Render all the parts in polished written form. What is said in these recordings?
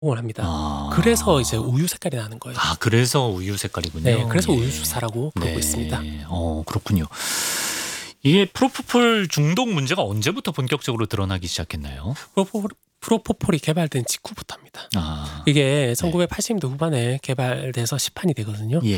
을 합니다. 아. 그래서 이제 우유 색깔이 나는 거예요. 아, 그래서 우유 색깔이군요. 네, 그래서 예. 우유 주사라고 부르고 있습니다. 그렇군요. 이게 프로포폴 중독 문제가 언제부터 본격적으로 드러나기 시작했나요? 프로포폴이 개발된 직후부터입니다. 아, 이게 1980년대 후반에 개발돼서 시판이 되거든요. 예.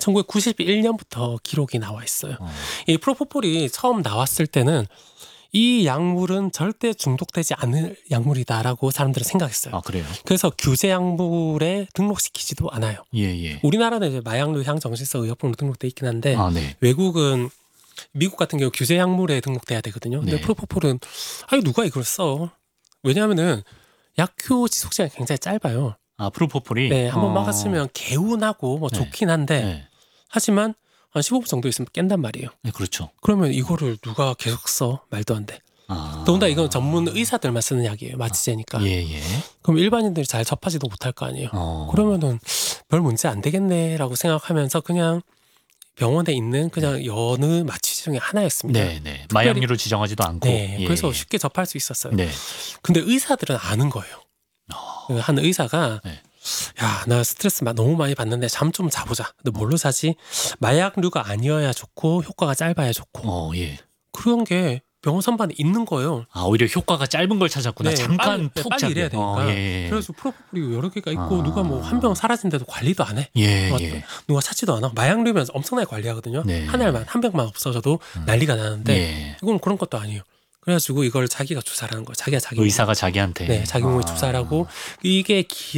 1991년부터 기록이 나와 있어요. 이 프로포폴이 처음 나왔을 때는 이 약물은 절대 중독되지 않을 약물이다라고 사람들은 생각했어요. 아, 그래요? 그래서 규제 약물에 등록시키지도 않아요. 예. 우리나라는 이제 마약류 향정신성 의약품으로 등록돼 있긴 한데 아, 네. 외국은 미국 같은 경우 규제 약물에 등록돼야 되거든요. 근데 네. 프로포폴은 아니 누가 이걸 써? 왜냐하면은 약효 지속 시간이 굉장히 짧아요. 아, 프로포폴이? 네, 한번 막았으면 개운하고 뭐 네. 좋긴 한데 네. 하지만 한 15분 정도 있으면 깬단 말이에요. 네, 그렇죠. 그러면 이거를 누가 계속 써? 말도 안 돼. 아. 더군다나 이건 전문 의사들만 쓰는 약이에요. 마취제니까. 예. 그럼 일반인들이 잘 접하지도 못할 거 아니에요. 어. 그러면은 별 문제 안 되겠네라고 생각하면서 그냥 병원에 있는 그냥 여느 마취제 중에 하나였습니다. 네. 마약류로 지정하지도 않고. 네, 예. 그래서 쉽게 접할 수 있었어요. 네. 근데 의사들은 아는 거예요. 한 의사가 네. 야, 나 스트레스 너무 많이 받는데 잠 좀 자보자. 근데 뭘로 자지? 마약류가 아니어야 좋고 효과가 짧아야 좋고 예. 그런 게 병원 선반에 있는 거예요. 아, 오히려 효과가 짧은 걸 찾았구나. 네, 잠깐 푹 빨리 자게. 일해야 되니까. 예. 그래서 프로포폴이 여러 개가 있고 누가 뭐 한 병 사라진데도 관리도 안 해. 예. 누가 찾지도 않아. 마약류면 엄청나게 관리하거든요. 네. 한 알만 한 병만 없어져도 난리가 나는데 예. 이건 그런 것도 아니에요. 그래가지고 이걸 자기가 주사를 하는 거예요. 자기가 자기 의사가 자기한테. 네, 자기 몸에 주사를 하고 이게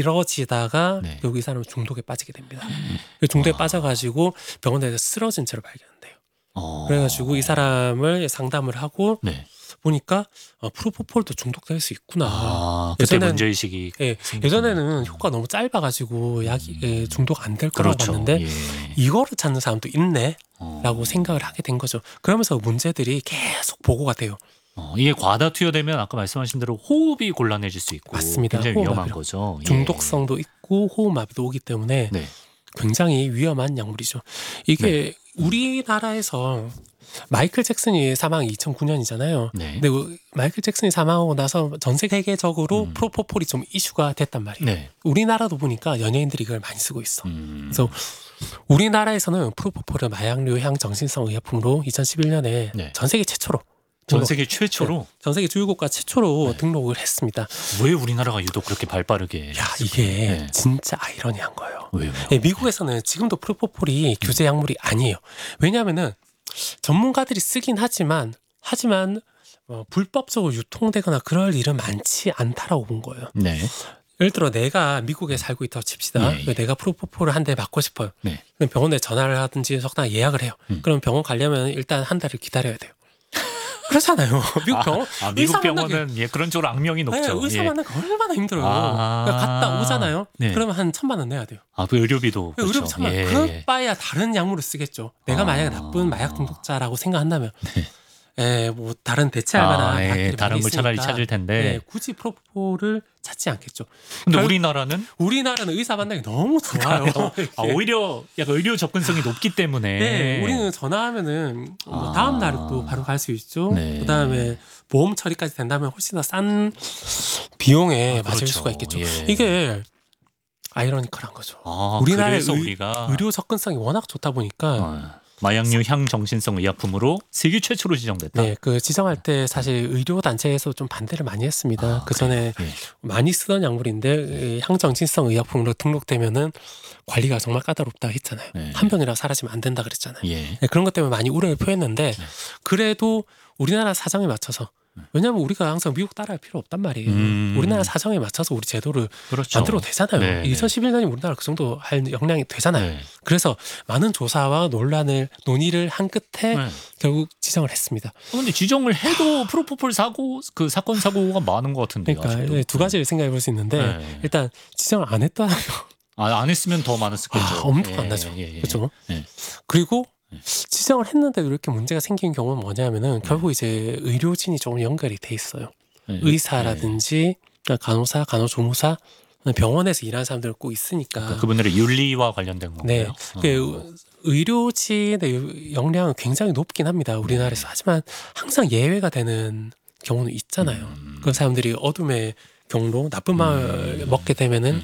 길어지다가 네. 여기 이 사람은 중독에 빠지게 됩니다. 중독에 빠져가지고 병원에서 쓰러진 채로 발견돼요. 그래가지고 이 사람을 상담을 하고 네. 보니까 프로포폴도 중독될 수 있구나. 아, 그때 문제의식이. 예, 예전에는 효과가 너무 짧아가지고 약이 중독 안 될 거라고 그렇죠. 봤는데 예. 이거를 찾는 사람도 있네 라고 생각을 하게 된 거죠. 그러면서 문제들이 계속 보고가 돼요. 이게 과다 투여되면 아까 말씀하신 대로 호흡이 곤란해질 수 있고 맞습니다. 굉장히 위험한 호흡마비로. 거죠. 예. 중독성도 있고 호흡마비도 오기 때문에 네. 굉장히 위험한 약물이죠. 이게 우리나라에서 마이클 잭슨이 사망이 2009년이잖아요. 네. 근데 마이클 잭슨이 사망하고 나서 전 세계적으로 프로포폴이 좀 이슈가 됐단 말이에요. 네. 우리나라도 보니까 연예인들이 이걸 많이 쓰고 있어. 그래서 우리나라에서는 프로포폴을 마약류 향 정신성 의약품으로 2011년에 네. 전 세계 최초로 전 세계 최초로 전 세계 주요국가 최초로 등록을 했습니다. 왜 우리나라가 유독 그렇게 발빠르게? 야, 이게 네. 진짜 아이러니한 거예요. 왜요? 네, 미국에서는 지금도 프로포폴이 규제 약물이 아니에요. 왜냐하면은 전문가들이 쓰긴 하지만 불법적으로 유통되거나 그럴 일은 많지 않다라고 본 거예요. 네. 예를 들어 내가 미국에 살고 있다고 칩시다. 예. 내가 프로포폴을 한 대 맞고 싶어요. 네. 그럼 병원에 전화를 하든지 석당 예약을 해요. 그럼 병원 가려면 일단 한 달을 기다려야 돼요. 그렇잖아요. 미국 병원. 미국 병원은 그런 쪽으로 악명이 높죠. 네, 의사 만나기 얼마나 힘들어요. 아. 그러니까 갔다 오잖아요. 네. 그러면 한 1,000만 원 내야 돼요. 그 의료비도. 그렇죠. 의료비 1,000만 원. 그빠야 다른 약물을 쓰겠죠. 내가 만약에 나쁜 마약 중독자라고 생각한다면 뭐 다른 대체할 만한 약들이 다른 많이 걸 차라리 있으니까 찾을 텐데. 굳이 프로포폴을 찾지 않겠죠. 근데 우리나라는 의사 만나기 너무 좋아요. 오히려 약간 의료 접근성이 높기 때문에. 네, 우리는 전화하면은 다음 날도 바로 갈 수 있죠. 네. 그다음에 보험 처리까지 된다면 훨씬 더 싼 비용에 맞을 그렇죠. 수가 있겠죠. 예. 이게 아이러니컬한 거죠. 우리나라의 우리가 의료 접근성이 워낙 좋다 보니까 마약류 향 정신성 의약품으로 세계 최초로 지정됐다. 네, 그 지정할 때 사실 의료 단체에서 좀 반대를 많이 했습니다. 그 전에 많이 쓰던 약물인데 향정신성 의약품으로 등록되면은 관리가 정말 까다롭다 했잖아요. 네. 한 병이라 사라지면 안 된다 그랬잖아요. 예. 네, 그런 것 때문에 많이 우려를 표했는데 그래도 우리나라 사정에 맞춰서 왜냐하면 우리가 항상 미국 따라할 필요 없단 말이에요. 우리나라 사정에 맞춰서 우리 제도를 그렇죠. 만들어도 되잖아요. 네, 2011년이 우리나라 그 정도 할 역량이 되잖아요. 네. 그래서 많은 조사와 논의를 한 끝에 결국 지정을 했습니다. 근데 지정을 해도 프로포폴 사건 사고가 많은 것 같은데요. 그러니까 두 가지를 생각해 볼 수 있는데 일단 지정을 안 했다는 안 했으면 더 많았을겠죠. 엄두가 안 나죠. 그렇죠. 그리고 지정을 했는데도 이렇게 문제가 생긴 경우는 뭐냐면은 결국 이제 의료진이 조금 연결이 돼 있어요. 의사라든지 간호사, 간호조무사, 병원에서 일하는 사람들 꼭 있으니까. 그러니까 그분들의 윤리와 관련된 건가요? 네. 의료진의 역량은 굉장히 높긴 합니다. 우리나라에서. 하지만 항상 예외가 되는 경우는 있잖아요. 그 사람들이 어둠에 경로 나쁜 마을 먹게 되면은